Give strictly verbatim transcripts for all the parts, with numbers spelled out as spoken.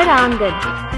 घर आंगन।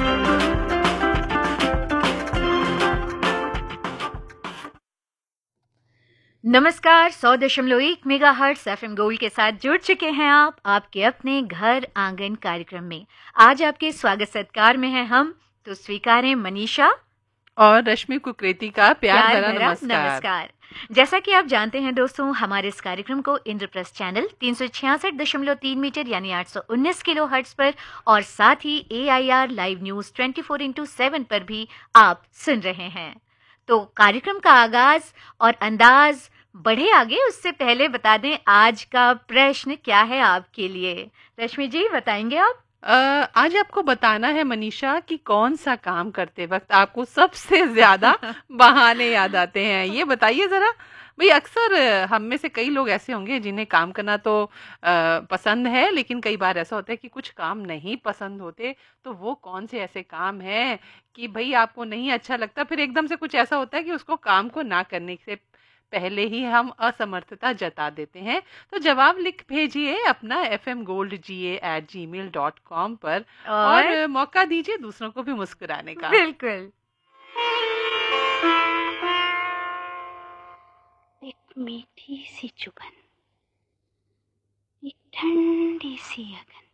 नमस्कार, सौ दशमलव एक mega hertz F M gold के साथ जुड़ चुके हैं आप आपके अपने घर आंगन कार्यक्रम में। आज आपके स्वागत सत्कार में हैं हम, तो स्वीकारें मनीषा और रश्मि कुकरेती का प्यार, प्यार भरा भरा नमस्कार। नमस्कार। जैसा कि आप जानते हैं दोस्तों, हमारे इस कार्यक्रम को इंद्रप्रस्थ चैनल तीन सौ छियासठ दशमलव तीन मीटर यानी आठ सौ उन्नीस किलो हर्ट्ज पर और साथ ही ए आई आर लाइव न्यूज चौबीस इंटू सात पर भी आप सुन रहे हैं। तो कार्यक्रम का आगाज और अंदाज बढ़े आगे, उससे पहले बता दें आज का प्रश्न क्या है आपके लिए। रश्मि जी बताएंगे आप? अ, आज आपको बताना है मनीषा कि कौन सा काम करते वक्त आपको सबसे ज्यादा बहाने याद आते हैं। ये बताइए जरा। भाई अक्सर अ, हम में से कई लोग ऐसे होंगे जिन्हें काम करना तो अ, पसंद है, लेकिन कई बार ऐसा होता है कि कुछ काम नहीं पसंद होते। तो वो कौन से ऐसे काम हैं कि भाई आपको नहीं अच्छा लगता, फिर एकदम से कुछ ऐसा होता है कि उसको काम को ना करने से पहले ही हम असमर्थता जता देते हैं। तो जवाब लिख भेजिए अपना एफ एम गोल्ड जी ए एट जी मेल डॉट कॉम पर और और मौका दीजिए दूसरों को भी मुस्कुराने का। बिल्कुल। एक मीठी सी चुभन, एक ठंडी सी अगन,